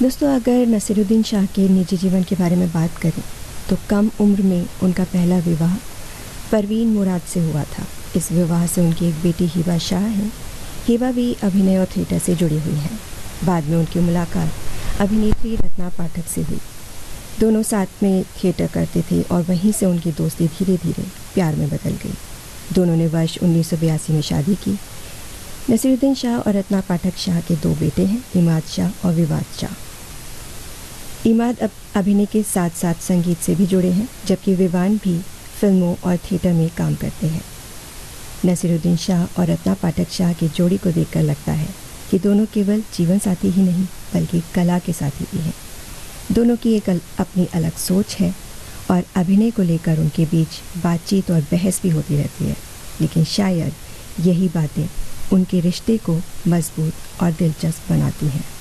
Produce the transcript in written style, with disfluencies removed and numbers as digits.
दोस्तों, अगर नसीरुद्दीन शाह के निजी जीवन के बारे में बात करें तो कम उम्र में उनका पहला विवाह परवीन मुराद से हुआ था। इस विवाह से उनकी एक बेटी हिबा शाह है। हिबा भी अभिनय और थिएटर से जुड़ी हुई हैं। बाद में उनकी मुलाकात अभिनेत्री रत्ना पाठक से हुई। दोनों साथ में थिएटर करते थे और वहीं से उनकी दोस्ती धीरे धीरे प्यार में बदल गई। दोनों ने वर्ष 1982 में शादी की। नसीरुद्दीन शाह और रत्ना पाठक शाह के 2 बेटे हैं, इमाद शाह और विवाद शाह। इमाद अब अभिनय के साथ साथ संगीत से भी जुड़े हैं, जबकि विवान भी फिल्मों और थिएटर में काम करते हैं। नसीरुद्दीन शाह और रत्ना पाठक शाह की जोड़ी को देखकर लगता है कि दोनों केवल जीवन साथी ही नहीं बल्कि कला के साथी भी हैं। दोनों की एक अपनी अलग सोच है और अभिनय को लेकर उनके बीच बातचीत और बहस भी होती रहती है, लेकिन शायद यही बातें उनके रिश्ते को मजबूत और दिलचस्प बनाती हैं।